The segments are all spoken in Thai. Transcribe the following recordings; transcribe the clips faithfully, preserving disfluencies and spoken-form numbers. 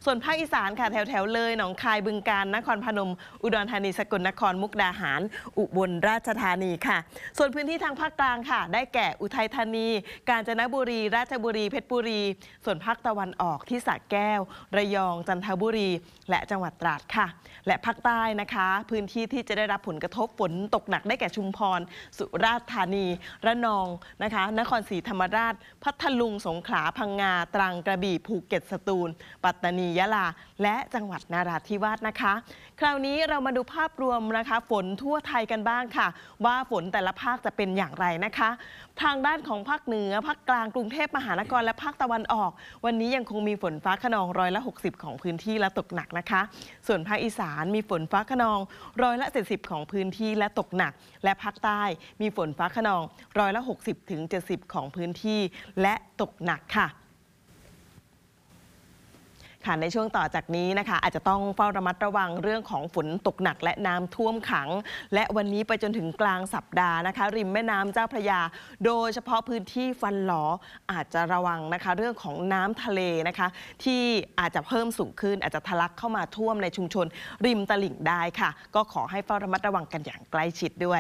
ส่วนภาคอีสานค่ะแถวแถวเลยหนองคายบึงกาฬนครพนมอุดรธานีสกลนครมุกดาหารอุบลราชธานีค่ะส่วนพื้นที่ทางภาคกลางค่ะได้แก่อุทัยธานีกาญจนบุรีราชบุรีเพชรบุรีส่วนภาคตะวันออกที่สระแก้วระยองจันทบุรีและจังหวัดตราดค่ะและภาคใต้นะคะพื้นที่ที่จะได้รับผลกระทบฝนตกหนักได้แก่ชุมพรสุราษฎร์ธานีระนองนะคะนครศรีธรรมราชพัทลุงสงขลาพังงาตรังกระบี่ภูเก็ตสตูลปัตตานียะลาและจังหวัดนราธิวาสนะคะคราวนี้เรามาดูภาพรวมนะคะฝนทั่วไทยกันบ้างค่ะว่าฝนแต่ละภาคจะเป็นอย่างไรนะคะทางด้านของภาคเหนือภาคกลางกรุงเทพมหานครและภาคตะวันออกวันนี้ยังคงมีฝนฟ้าคะนองร้อยละหกสิบของพื้นที่และตกหนักนะคะส่วนภาคอีสานมีฝนฟ้าคะนองร้อยละเจ็ดสิบของพื้นที่และตกหนักและภาคใต้มีฝนฟ้าคะนองร้อยละหกสิบถึงเจ็ดสิบของพื้นที่และตกหนักค่ะในช่วงต่อจากนี้นะคะอาจจะต้องเฝ้าระมัดระวังเรื่องของฝนตกหนักและน้ำท่วมขังและวันนี้ไปจนถึงกลางสัปดาห์นะคะริมแม่น้ำเจ้าพระยาโดยเฉพาะพื้นที่ฟันหลออาจจะระวังนะคะเรื่องของน้ำทะเลนะคะที่อาจจะเพิ่มสูงขึ้นอาจจะทะลักเข้ามาท่วมในชุมชนริมตลิ่งได้ค่ะก็ขอให้เฝ้าระมัดระวังกันอย่างใกล้ชิดด้วย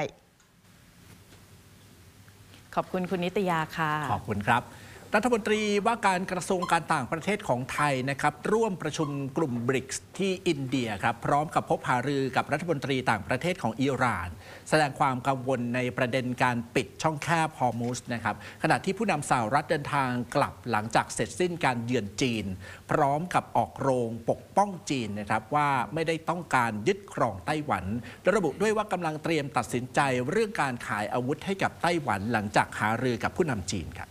ขอบคุณคุณนิตยาค่ะขอบคุณครับรัฐมนตรีว่าการกระทรวงการต่างประเทศของไทยนะครับร่วมประชุมกลุ่ม บริกส์ ที่อินเดียครับพร้อมกับพบหารือกับรัฐมนตรีต่างประเทศของอิหร่านแสดงความกังวลในประเด็นการปิดช่องแคบฮอร์มุซนะครับขณะที่ผู้นำสหรัฐเดินทางกลับหลังจากเสร็จสิ้นการเยือนจีนพร้อมกับออกโรงปกป้องจีนนะครับว่าไม่ได้ต้องการยึดครองไต้หวันระบุด้วยว่ากำลังเตรียมตัดสินใจเรื่องการขายอาวุธให้กับไต้หวันหลังจากหารือกับผู้นำจีนครับ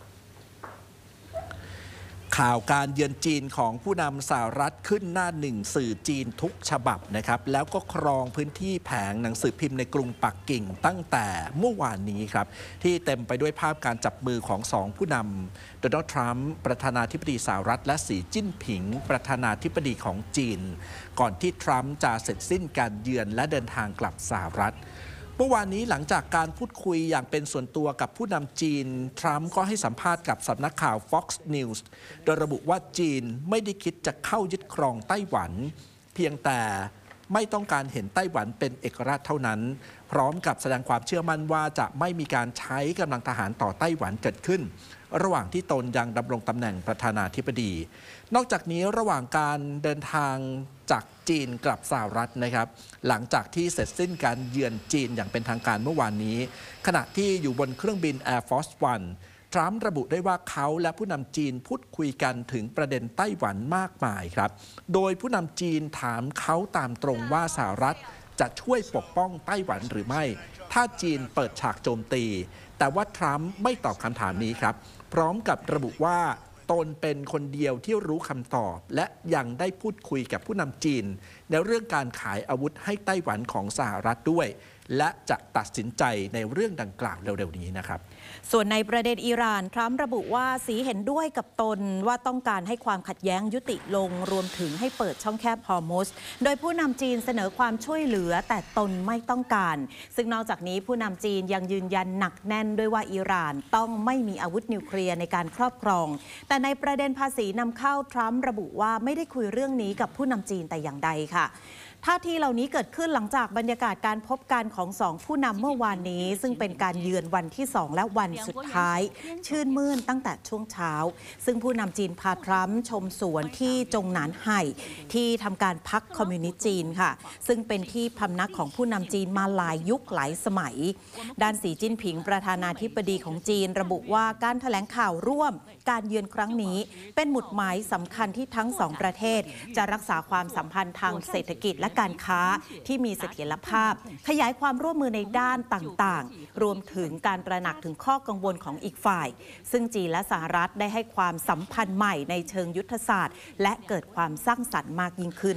ข่าวการเยือนจีนของผู้นำสหรัฐขึ้นหน้าหนึ่งสื่อจีนทุกฉบับนะครับแล้วก็ครองพื้นที่แผงหนังสือพิมพ์ในกรุงปักกิ่งตั้งแต่เมื่อวานนี้ครับที่เต็มไปด้วยภาพการจับมือของสองผู้นำโดนัลด์ทรัมป์ประธานาธิบดีสหรัฐและสีจิ้นผิงประธานาธิบดีของจีนก่อนที่ทรัมป์จะเสร็จสิ้นการเยือนและเดินทางกลับสหรัฐเมื่อวานนี้หลังจากการพูดคุยอย่างเป็นส่วนตัวกับผู้นำจีนทรัมป์ก็ให้สัมภาษณ์กับสำนักข่าว Fox News โดยระบุว่าจีนไม่ได้คิดจะเข้ายึดครองไต้หวันเพียงแต่ไม่ต้องการเห็นไต้หวันเป็นเอกราชเท่านั้นพร้อมกับแสดงความเชื่อมั่นว่าจะไม่มีการใช้กำลังทหารต่อไต้หวันเกิดขึ้นระหว่างที่ตนยังดำรงตำแหน่งประธานาธิบดีนอกจากนี้ระหว่างการเดินทางจากจีนกลับสหรัฐนะครับหลังจากที่เสร็จสิ้นการเยือนจีนอย่างเป็นทางการเมื่อวานนี้ขณะที่อยู่บนเครื่องบิน Air Force One ทรัมป์ระบุได้ว่าเขาและผู้นำจีนพูดคุยกันถึงประเด็นไต้หวันมากมายครับโดยผู้นำจีนถามเขาตามตรงว่าสหรัฐจะช่วยปกป้องไต้หวันหรือไม่ถ้าจีนเปิดฉากโจมตีแต่ว่าทรัมป์ไม่ตอบคำถามนี้ครับพร้อมกับระบุว่าตนเป็นคนเดียวที่รู้คำตอบและยังได้พูดคุยกับผู้นำจีนในเรื่องการขายอาวุธให้ไต้หวันของสหรัฐด้วยและจะตัดสินใจในเรื่องดังกล่าวเร็วๆนี้นะครับส่วนในประเด็นอิหร่านทรัมป์ระบุว่าสีเห็นด้วยกับตนว่าต้องการให้ความขัดแย้งยุติลงรวมถึงให้เปิดช่องแคบฮอร์มุซโดยผู้นำจีนเสนอความช่วยเหลือแต่ตนไม่ต้องการซึ่งนอกจากนี้ผู้นำจีนยังยืนยันหนักแน่นด้วยว่าอิหร่านต้องไม่มีอาวุธนิวเคลียร์ในการครอบครองแต่ในประเด็นภาษีนำเข้าทรัมป์ระบุว่าไม่ได้คุยเรื่องนี้กับผู้นำจีนแต่อย่างใดค่ะท่าทีเหล่านี้เกิดขึ้นหลังจากบรรยากาศการพบกันของสองผู้นำเมื่อวานนี้ซึ่งเป็นการเยือนวันที่สองและวันสุดท้ายชื่นมื่นตั้งแต่ช่วงเช้าซึ่งผู้นำจีนพาทรัมป์ชมสวนที่จงหนานไห่ที่ทำการพักคอมมิวนิสต์จีนค่ะซึ่งเป็นที่พำนักของผู้นำจีนมาหลายยุคหลายสมัยด้านสีจิ้นผิงประธานาธิบดีของจีนระบุว่าการแถลงข่าวร่วมการเยือนครั้งนี้เป็นหมุดหมายสำคัญที่ทั้งสองประเทศจะรักษาความสัมพันธ์ทางเศรษฐกิจและการค้าที่มีเสถียรภาพขยายความร่วมมือในด้านต่างๆรวมถึงการตระหนักถึงข้อกังวลของอีกฝ่ายซึ่งจีนและสหรัฐได้ให้ความสัมพันธ์ใหม่ในเชิงยุทธศาสตร์และเกิดความสร้างสรรค์มากยิ่งขึ้น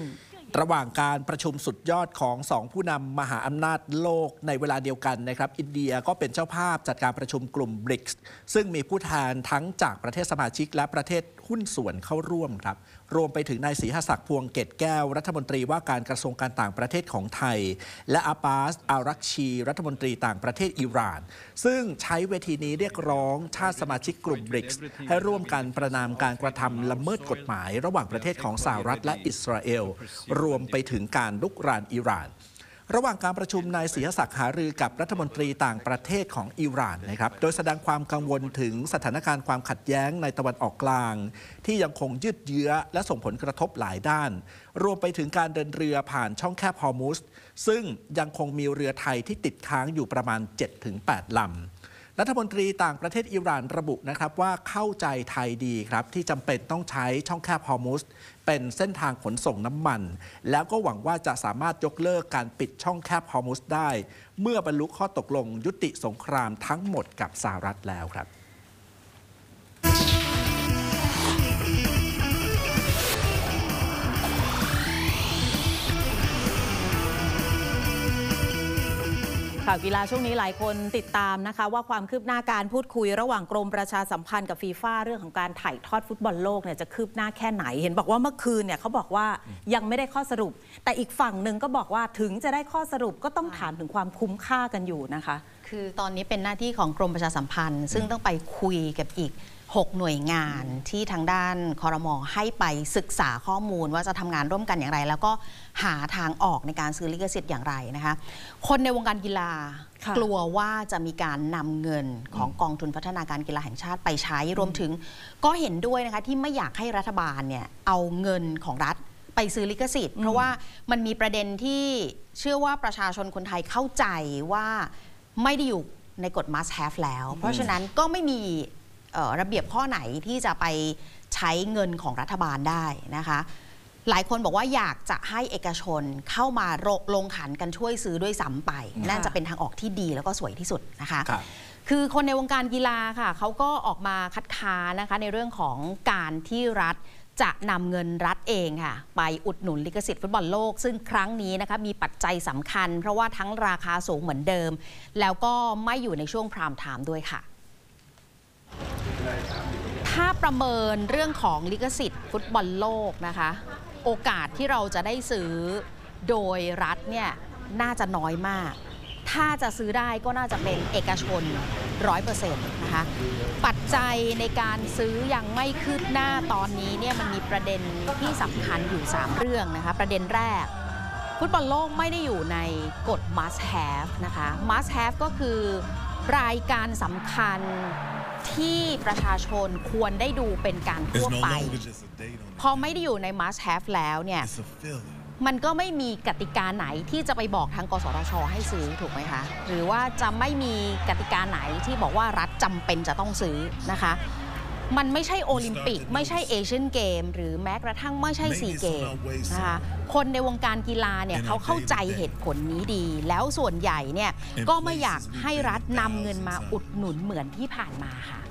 ระหว่างการประชุมสุดยอดของสองผู้นำมหาอำนาจโลกในเวลาเดียวกันนะครับอินเดียก็เป็นเจ้าภาพจัดการประชุมกลุ่ม บริกส์ ซึ่งมีผู้แทนทั้งจากประเทศสมาชิกและประเทศหุ้นส่วนเข้าร่วมครับรวมไปถึงนายศรีหศักดิ์พวงเกตแก้วรัฐมนตรีว่าการกระทรวงการต่างประเทศของไทยและอาบาสอารักชีรัฐมนตรีต่างประเทศอิหร่านซึ่งใช้เวทีนี้เรียกร้องชาติสมาชิกกลุ่ม บริกส์ ให้ร่วมกันประนามการกระทำละเมิดกฎหมายระหว่างประเทศของสหรัฐและอิสราเอลรวมไปถึงการลุกรานอิหร่านระหว่างการประชุมนายศรีหศักดิ์หารือกับรัฐมนตรีต่างประเทศของอิหร่านนะครับโดยแสดงความกังวลถึงสถานการณ์ความขัดแย้งในตะวันออกกลางที่ยังคงยืดเยื้อและส่งผลกระทบหลายด้านรวมไปถึงการเดินเรือผ่านช่องแคบฮอร์มุสซึ่งยังคงมีเรือไทยที่ติดค้างอยู่ประมาณ เจ็ดถึงแปด ลำรัฐมนตรีต่างประเทศอิหร่านระบุนะครับว่าเข้าใจไทยดีครับที่จำเป็นต้องใช้ช่องแคบฮอร์มุสเป็นเส้นทางขนส่งน้ำมันแล้วก็หวังว่าจะสามารถยกเลิกการปิดช่องแคบฮอร์มุสได้เมื่อบรรลุข้อตกลงยุติสงครามทั้งหมดกับสหรัฐแล้วครับข่าวกีฬาช่วงนี้หลายคนติดตามนะคะว่าความคืบหน้าการพูดคุยระหว่างกรมประชาสัมพันธ์กับฟีฟ่าเรื่องของการถ่ายทอดฟุตบอลโลกเนี่ยจะคืบหน้าแค่ไหนเห็นบอกว่าเมื่อคืนเนี่ยเขาบอกว่ายังไม่ได้ข้อสรุปแต่อีกฝั่งหนึ่งก็บอกว่าถึงจะได้ข้อสรุปก็ต้องถามถึงความคุ้มค่ากันอยู่นะคะคือตอนนี้เป็นหน้าที่ของกรมประชาสัมพันธ์ซึ่งต้องไปคุยกับอีกหกหน่วยงานที่ทางด้านครม.ให้ไปศึกษาข้อมูลว่าจะทำงานร่วมกันอย่างไรแล้วก็หาทางออกในการซื้อลิขสิทธิ์อย่างไรนะคะคนในวงการกีฬากลัวว่าจะมีการนำเงินของกองทุนพัฒนาการกีฬาแห่งชาติไปใช้รวมถึงก็เห็นด้วยนะคะที่ไม่อยากให้รัฐบาลเนี่ยเอาเงินของรัฐไปซื้อลิขสิทธิ์เพราะว่ามันมีประเด็นที่เชื่อว่าประชาชนคนไทยเข้าใจว่าไม่ได้อยู่ในกฎ must have แล้วเพราะฉะนั้นก็ไม่มีระเบียบข้อไหนที่จะไปใช้เงินของรัฐบาลได้นะคะหลายคนบอกว่าอยากจะให้เอกชนเข้ามาลงขันกันช่วยซื้อด้วยซ้ำไปน่าจะเป็นทางออกที่ดีแล้วก็สวยที่สุดนะคะคือคนในวงการกีฬาค่ะเขาก็ออกมาคัดค้านนะคะในเรื่องของการที่รัฐจะนำเงินรัฐเองค่ะไปอุดหนุนลิขสิทธิ์ฟุตบอลโลกซึ่งครั้งนี้นะคะมีปัจจัยสำคัญเพราะว่าทั้งราคาสูงเหมือนเดิมแล้วก็ไม่อยู่ในช่วงพรามไทม์ด้วยค่ะถ้าประเมินเรื่องของลิขสิทธิ์ฟุตบอลโลกนะคะโอกาสที่เราจะได้ซื้อโดยรัฐเนี่ยน่าจะน้อยมากถ้าจะซื้อได้ก็น่าจะเป็นเอกชน ร้อยเปอร์เซ็นต์ นะคะปัจจัยในการซื้อยังไม่คืบหน้าตอนนี้เนี่ยมันมีประเด็นที่สำคัญอยู่สามเรื่องนะคะประเด็นแรกฟุตบอลโลกไม่ได้อยู่ในกฎ must have นะคะ must have ก็คือรายการสำคัญที่ประชาชนควรได้ดูเป็นการทั่วไปพอไม่ได้อยู่ใน must have แล้วเนี่ยมันก็ไม่มีกติกาไหนที่จะไปบอกทางกสทช.ให้ซื้อถูกไหมคะหรือว่าจะไม่มีกติกาไหนที่บอกว่ารัฐจำเป็นจะต้องซื้อนะคะมันไม่ใช่โอลิมปิกไม่ใช่เอเชียนเกมหรือแม้กระทั่งไม่ใช่ซีเกมนะคะคนในวงการกีฬาเนี่ยเขาเข้าใจเหตุผลนี้ดีแล้วส่วนใหญ่เนี่ยก็ไม่อยากให้รัฐนำเงินมาอุดหนุนเหมือนที่ผ่านมาค่ะ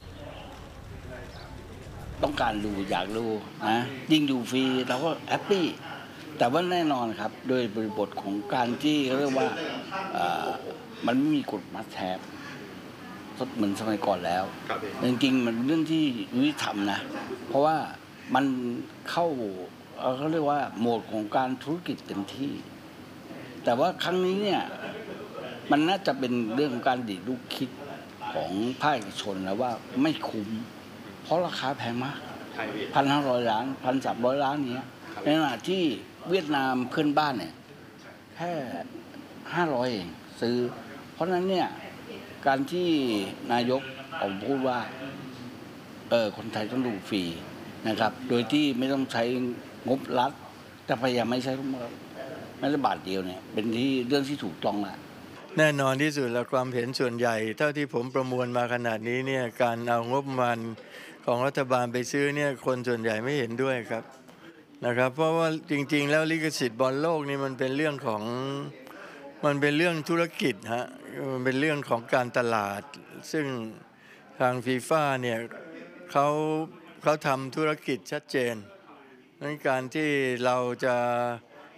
ต้องการดูอยากดูนะยิ่งดูฟรีเราก็แฮปปี้แต่ว่าแน่นอนครับโดยบริบทของการที่เรียกว่ามันไม่มีกฎมัดแทบเหมือนสมัยก่อนแล้วจริงๆมันเรื่องที่ยุติธรรมนะเพราะว่ามันเข้าเขาเรียกว่าโหมดของการธุรกิจเต็มที่แต่ว่าครั้งนี้เนี่ยมันน่าจะเป็นเรื่องของการดิดลูกคิดของภาคเอกชนแล้วว่าไม่คุ้มเพราะราคาแพงมากพันห้าร้อยล้านพันสามร้อยล้านเนี้ยในขณะที่เวียดนามเพื่อนบ้านเนี่ยแค่ห้าร้อยเองซื้อเพราะฉะนั้นเนี่ยการที่นายกออกพูดว่าเออคนไทยต้องดูฟรีนะครับโดยที่ไม่ต้องใช้งบรัฐแต่พยายามไม่ใช้แม้แต่บาทเดียวเนี่ยเป็นที่เรื่องที่ถูกต้องแหละแน่นอนที่สุดแล้วความเห็นส่วนใหญ่เท่าที่ผมประมวลมาขนาดนี้เนี่ยการเอางบประมาณของรัฐบาลไปซื้อเนี่ยคนส่วนใหญ่ไม่เห็นด้วยครับนะครับเพราะว่าจริงๆแล้วลิขสิทธิ์บอลโลกนี่มันเป็นเรื่องของมันเป็นเรื่องธุรกิจฮะมันเป็นเรื่องของการตลาดซึ่งทางฟีฟ่าเนี่ยเขาเขาทำธุรกิจชัดเจนในการที่เราจะ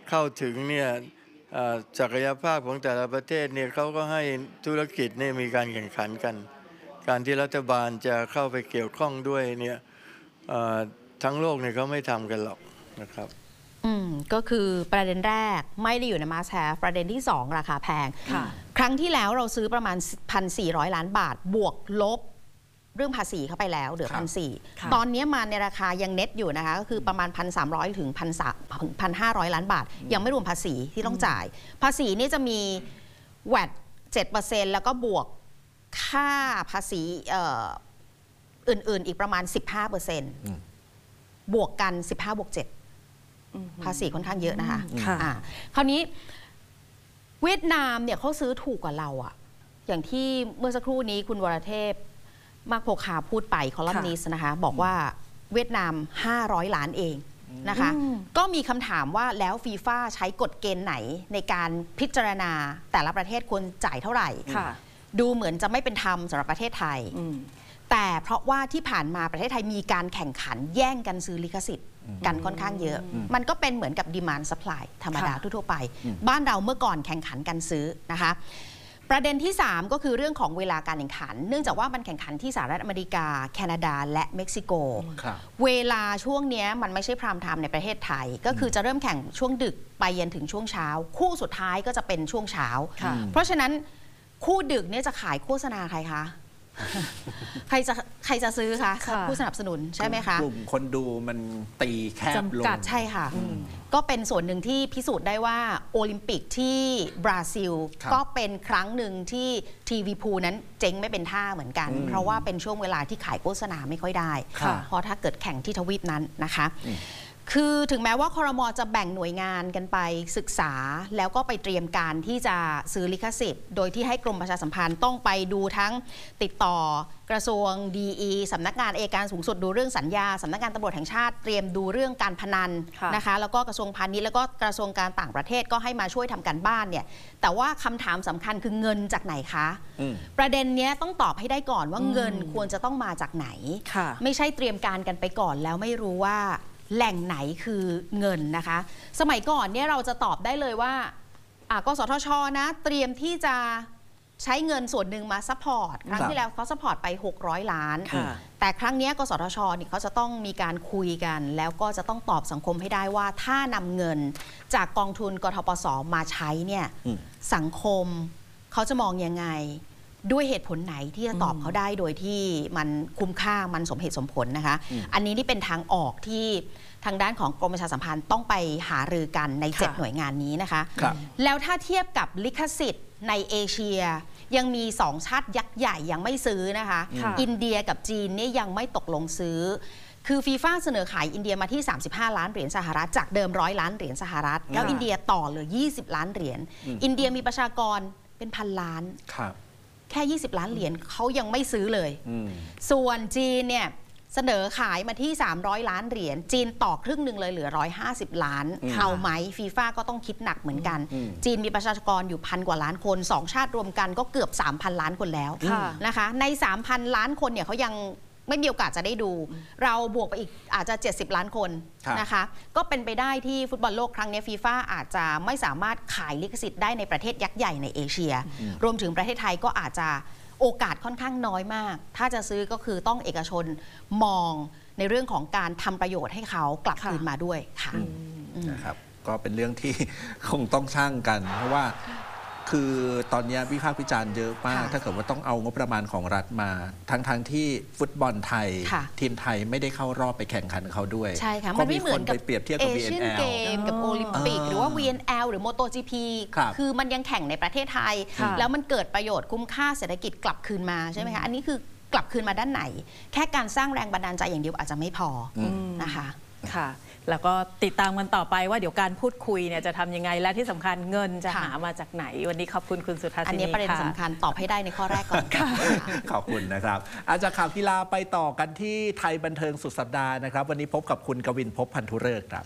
เข้าถึงเนี่ยศักยภาพของแต่ละประเทศเนี่ยเขาก็ให้ธุรกิจเนี่ยมีการแข่งขันกันการที่รัฐบาลจะเข้าไปเกี่ยวข้องด้วยเนี่ยทั้งโลกเนี่ยเขาไม่ทำกันหรอกนะครับอืมก็คือประเด็นแรกไม่ได้อยู่ในมาแชร์ประเด็นที่สองราคาแพงครั้งที่แล้วเราซื้อประมาณ หนึ่งพันสี่ร้อย ล้านบาทบวกลบเรื่องภาษีเข้าไปแล้วเหลือ หนึ่งพันสี่ร้อย ตอนนี้มาในราคายังเน็ตอยู่นะคะก็คือประมาณ หนึ่งพันสามร้อย ถึง หนึ่งพันห้าร้อย ล้านบาทยังไม่รวมภาษีที่ต้องจ่ายภาษีนี่จะมี แวต เจ็ดเปอร์เซ็นต์ แล้วก็บวกค่าภาษีอื่นๆอีกประมาณ สิบห้าเปอร์เซ็นต์ บวกกัน สิบห้า บวก เจ็ด ภาษีค่อนข้างเยอะนะคะะคราวนี้เวียดนามเนี่ยเขาซื้อถูกกว่าเราอะอย่างที่เมื่อสักครู่นี้คุณวรเทพมากโพคาพูดไปคอลัมนิสต์นะคะบอกว่าเวียดนามห้าร้อยล้านเองนะคะก็มีคำถามว่าแล้วฟีฟ่าใช้กฎเกณฑ์ไหนในการพิจารณาแต่ละประเทศควรจ่ายเท่าไหร่ดูเหมือนจะไม่เป็นธรรมสำหรับประเทศไทยแต่เพราะว่าที่ผ่านมาประเทศไทยมีการแข่งขันแย่งกันซื้อลิขสิทธิ์กันค่อนข้างเยอะมันก็เป็นเหมือนกับ demand supply ธรรมดาทั่วไปบ้านเราเมื่อก่อนแข่งขันกันซื้อนะคะประเด็นที่สามก็คือเรื่องของเวลาการแข่งขันเนื่องจากว่ามันแข่งขันที่สหรัฐอเมริกาแคนาดาและเม็กซิโกเวลาช่วงนี้มันไม่ใช่พรามไทม์ในประเทศไทยก็คือจะเริ่มแข่งช่วงดึกไปยันถึงช่วงเช้าคู่สุดท้ายก็จะเป็นช่วงเช้าเพราะฉะนั้นคู่ดึกเนี่ยจะขายโฆษณาใครคะใครจะใครจะซื้อคะผู้สนับสนุนใช่ไหมคะกลุ่มคนดูมันตีแคบลงใช่ค่ะก็เป็นส่วนหนึ่งที่พิสูจน์ได้ว่าโอลิมปิกที่บราซิลก็เป็นครั้งหนึ่งที่ทีวีพูนั้นเจ๊งไม่เป็นท่าเหมือนกันเพราะว่าเป็นช่วงเวลาที่ขายโฆษณาไม่ค่อยได้เพราะถ้าเกิดแข่งที่ทวีปนั้นนะคะคือถึงแม้ว่าครม.จะแบ่งหน่วยงานกันไปศึกษาแล้วก็ไปเตรียมการที่จะซื้อลิขสิทธิ์โดยที่ให้กรมประชาสัมพันธ์ต้องไปดูทั้งติดต่อกระทรวงดีอีสำนักงานอัยการสูงสุดดูเรื่องสัญญาสำนักงานตำรวจแห่งชาติเตรียมดูเรื่องการพนันนะคะแล้วก็กระทรวงพาณิชย์แล้วก็กระทรวงการต่างประเทศก็ให้มาช่วยทำการบ้านเนี่ยแต่ว่าคำถามสำคัญคือเงินจากไหนคะประเด็นนี้ต้องตอบให้ได้ก่อนว่าเงินควรจะต้องมาจากไหนไม่ใช่เตรียมการกันไปก่อนแล้วไม่รู้ว่าแหล่งไหนคือเงินนะคะสมัยก่อนเนี่ยเราจะตอบได้เลยว่าอ่ะกสทช.นะเตรียมที่จะใช้เงินส่วนหนึ่งมาซัพพอร์ตครั้งที่แล้วเขาซัพพอร์ตไปหกร้อยล้านแต่ครั้งนี้กสทช.นี่เขาจะต้องมีการคุยกันแล้วก็จะต้องตอบสังคมให้ได้ว่าถ้านำเงินจากกองทุนกทปส.มาใช้เนี่ยสังคมเขาจะมองยังไงด้วยเหตุผลไหนที่จะตอบเขาได้โดยที่มันคุ้มค่ามันสมเหตุสมผลนะคะอันนี้นี่เป็นทางออกที่ทางด้านของกรมประชาสัมพันธ์ต้องไปหารือกันในเจ็ดหน่วยงานนี้นะคะแล้วถ้าเทียบกับลิขสิทธิ์ในเอเชียยังมีสองชาติยักษ์ใหญ่ยังไม่ซื้อนะคะอินเดียกับจีนนี่ยังไม่ตกลงซื้อคือฟีฟ่าเสนอขายอินเดียมาที่สามสิบห้าล้านเหรียญสหรัฐจากเดิมร้อยล้านเหรียญสหรัฐแล้วอินเดียต่อเหลือยี่สิบล้านเหรียญอินเดียมีประชากรเป็นพันล้านแค่ยี่สิบล้านเหรียญเขายังไม่ซื้อเลยส่วนจีนเนี่ยเสนอขายมาที่สามร้อยล้านเหรียญจีนต่อครึ่งหนึ่งเลยเหลือหนึ่งร้อยห้าสิบล้านเอาไหมฟีฟ่าก็ต้องคิดหนักเหมือนกันจีนมีประชากรอยู่พันกว่าล้านคนสองชาติรวมกันก็เกือบ สามพัน ล้านคนแล้วนะคะใน สามพัน ล้านคนเนี่ยเขายังไม่มีโอกาสจะได้ดูเราบวกไปอีกอาจจะเจ็ดสิบล้านคนนะคะก็เป็นไปได้ที่ฟุตบอลโลกครั้งนี้ฟีฟ่าอาจจะไม่สามารถขายลิขสิทธิ์ได้ในประเทศยักษ์ใหญ่ในเอเชียรวมถึงประเทศไทยก็อาจจะโอกาสค่อนข้างน้อยมากถ้าจะซื้อก็คือต้องเอกชนมองในเรื่องของการทำประโยชน์ให้เขากลับคืนมาด้วยค่ะนะครับก็เป็นเรื่องที่คงต้องช่างกันเพราะว่าคือตอนนี้วิพากษ์วิจารณ์เยอะมากถ้าเกิดว่าต้องเอางบประมาณของรัฐมาทั้งทั้งที่ฟุตบอลไทยทีมไทยไม่ได้เข้ารอบไปแข่งขันเขาด้วยใช่ค่ะมันไม่เหมือนกับเปรียบเทียบกับเอเชียนเกมกับโอลิมปิกหรือว่า วี เอ็น แอล หรือ โมโต จี พี คือมันยังแข่งในประเทศไทยแล้วมันเกิดประโยชน์คุ้มค่าเศรษฐกิจกลับคืนมาใช่ไหมคะอันนี้คือกลับคืนมาด้านไหนแค่การสร้างแรงบันดาลใจอย่างเดียวอาจจะไม่พอนะคะค่ะแล้วก็ติดตามกันต่อไปว่าเดี๋ยวการพูดคุยเนี่ยจะทำยังไงและที่สำคัญเงินจะหามาจากไหนวันนี้ขอบคุณคุณสุทัศน์อันนี้ประเด็นสำคัญตอบให้ได้ในข้อแรกก่อนค่ะขอบคุณนะครับอาจากข่าวกีฬาไปต่อกันที่ไทยบันเทิงสุดสัปดาห์นะครับวันนี้พบกับคุณกวินภพพันธุฤกษ์ครับ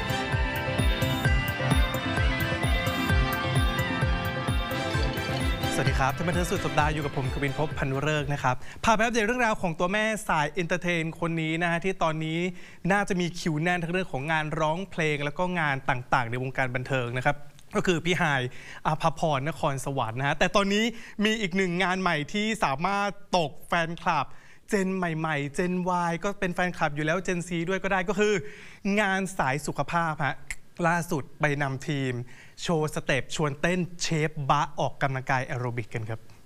สสวัสดีครับท่านบันเทิงสุดสัปดาห์อยู่กับผมกวินภพพันวฤกษ์นะครับพาไปอัปเดตเรื่องราวของตัวแม่สายเอนเตอร์เทนคนนี้นะฮะที่ตอนนี้น่าจะมีคิวแน่นทั้งเรื่องของงานร้องเพลงแล้วก็งานต่างๆในวงการบันเทิงนะครับก็คือพี่ฮายอาภพรนครสวรรค์นะฮะแต่ตอนนี้มีอีกหนึ่งงานใหม่ที่สามารถตกแฟนคลับเจนใหม่ๆเจน Y ก็เป็นแฟนคลับอยู่แล้วเจน ซี ด้วยก็ได้ก็คืองานสายสุขภาพฮะล่าสุดไปนำทีมโชว์สเต็ปชวนเต้นเชฟบะออกกำลังกายแอโรบิกกันครับ